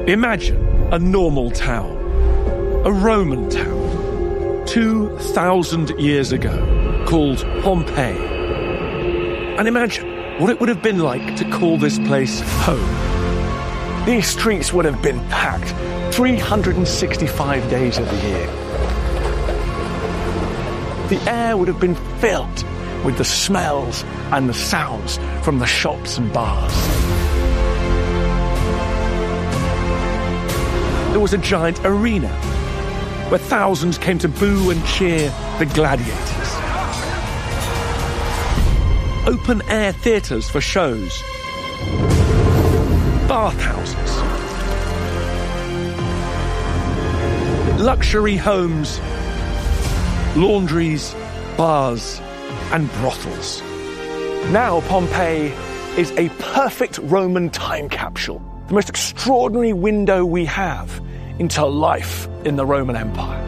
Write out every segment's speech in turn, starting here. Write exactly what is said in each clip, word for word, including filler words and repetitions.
Imagine a normal town, a Roman town, two thousand years ago, called Pompeii. And imagine what it would have been like to call this place home. These streets would have been packed three hundred sixty-five days of the year. The air would have been filled with the smells and the sounds from the shops and bars. There was a giant arena where thousands came to boo and cheer the gladiators. Open-air theatres for shows. Bathhouses. Luxury homes. Laundries, bars, and brothels. Now Pompeii is a perfect Roman time capsule, the most extraordinary window we have into life in the Roman Empire.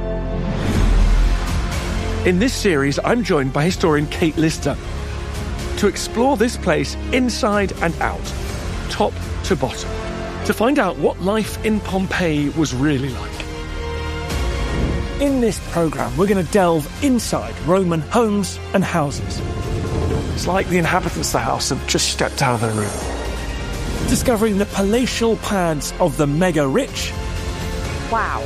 In this series, I'm joined by historian Kate Lister to explore this place inside and out, top to bottom, to find out what life in Pompeii was really like. In this programme, we're going to delve inside Roman homes and houses. It's like the inhabitants of the house have just stepped out of their room. Discovering the palatial plans of the mega-rich. Wow.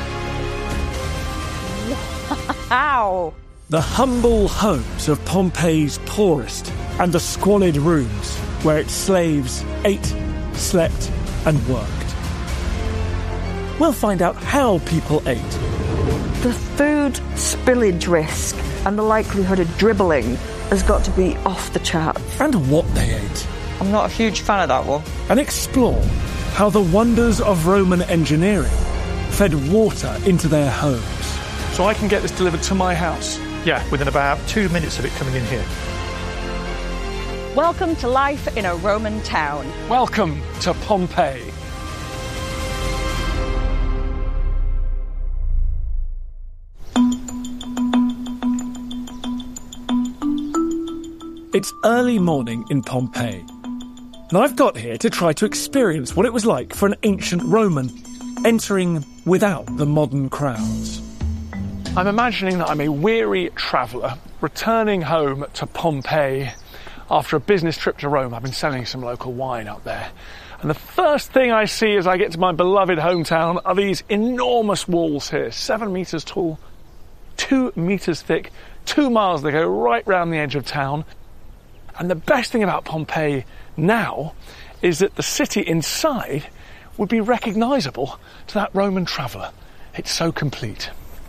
Wow. The humble homes of Pompeii's poorest and the squalid rooms where its slaves ate, slept and worked. We'll find out how people ate. The food spillage risk and the likelihood of dribbling has got to be off the charts. And what they ate. I'm not a huge fan of that one. And explore how the wonders of Roman engineering fed water into their homes. So I can get this delivered to my house? Yeah, within about two minutes of it coming in here. Welcome to life in a Roman town. Welcome to Pompeii. It's early morning in Pompeii, and I've got here to try to experience what it was like for an ancient Roman entering without the modern crowds. I'm imagining that I'm a weary traveller returning home to Pompeii after a business trip to Rome. I've been selling some local wine up there. And the first thing I see as I get to my beloved hometown are these enormous walls here, seven metres tall, two metres thick, two miles they go right round the edge of town. And the best thing about Pompeii now is that the city inside would be recognisable to that Roman traveller. It's so complete.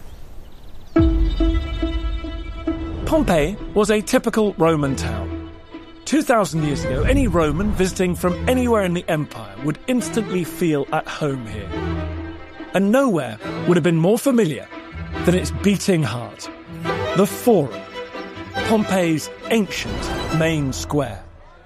Pompeii was a typical Roman town. two thousand years ago, any Roman visiting from anywhere in the empire would instantly feel at home here. And nowhere would have been more familiar than its beating heart, the Forum, Pompeii's ancient main square.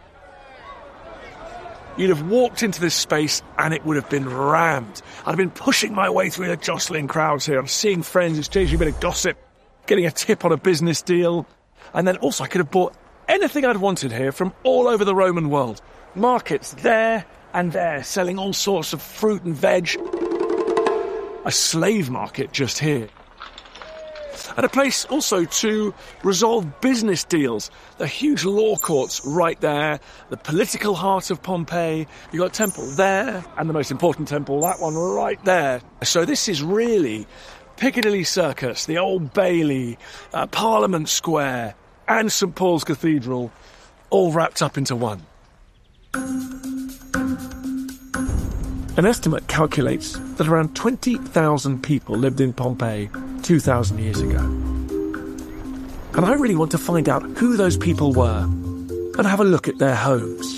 You'd have walked into this space and it would have been rammed. I'd have been pushing my way through the jostling crowds here. I'm seeing friends, exchanging a bit of gossip, getting a tip on a business deal. And then also I could have bought anything I'd wanted here from all over the Roman world. Markets there and there, selling all sorts of fruit and veg. A slave market just here. And a place also to resolve business deals. The huge law courts right there, the political heart of Pompeii. You've got a temple there, and the most important temple, that one right there. So this is really Piccadilly Circus, the Old Bailey, uh, Parliament Square, and St Paul's Cathedral, all wrapped up into one. An estimate calculates that around twenty thousand people lived in Pompeii two thousand years ago. And I really want to find out who those people were and have a look at their homes.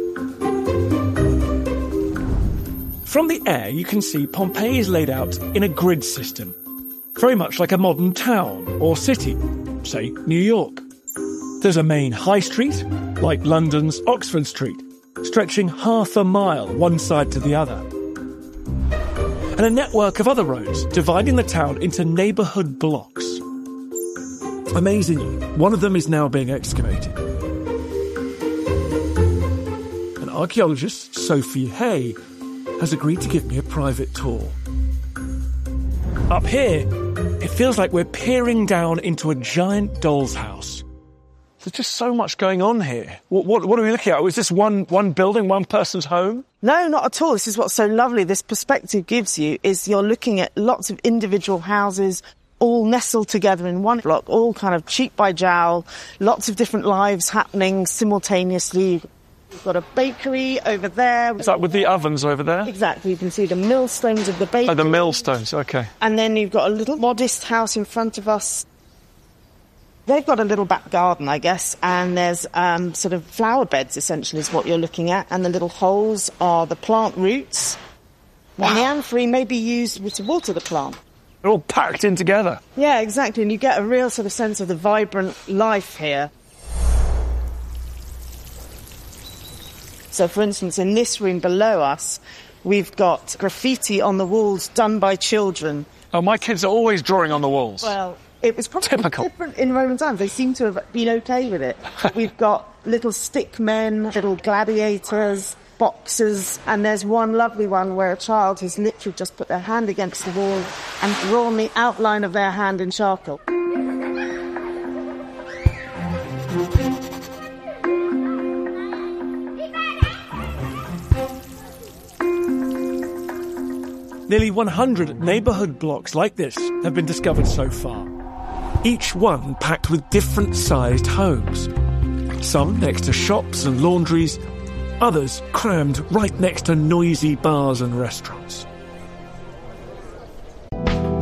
From the air, you can see Pompeii is laid out in a grid system, very much like a modern town or city, say New York. There's a main high street, like London's Oxford Street, stretching half a mile one side to the other. And a network of other roads dividing the town into neighbourhood blocks. Amazingly, one of them is now being excavated. And archaeologist Sophie Hay has agreed to give me a private tour. Up here, it feels like we're peering down into a giant doll's house. There's just so much going on here. What, what, what are we looking at? Was this one, one building, one person's home? No, not at all. This is what's so lovely. This perspective gives you is you're looking at lots of individual houses, all nestled together in one block, all kind of cheek by jowl, lots of different lives happening simultaneously. We've got a bakery over there. Is that with the ovens over there? Exactly. You can see the millstones of the bakery. Oh, the millstones, OK. And then you've got a little modest house in front of us. They've got a little back garden, I guess, and there's um, sort of flower beds, essentially, is what you're looking at, and the little holes are the plant roots. Wow. And the amphory may be used to water the plant. They're all packed in together. Yeah, exactly, and you get a real sort of sense of the vibrant life here. So, for instance, in this room below us, we've got graffiti on the walls done by children. Oh, my kids are always drawing on the walls. Well, it was probably Typical. different in Roman times. They seem to have been okay with it. We've got little stick men, little gladiators, boxers, and there's one lovely one where a child has literally just put their hand against the wall and drawn the outline of their hand in charcoal. Nearly one hundred neighbourhood blocks like this have been discovered so far. Each one packed with different-sized homes. Some next to shops and laundries, others crammed right next to noisy bars and restaurants.